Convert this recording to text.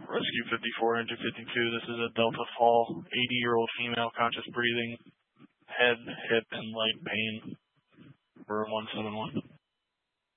Rescue 54, Engine 52. This is a Delta Fall, 80-year-old female, conscious breathing, head, hip, and leg pain for 171.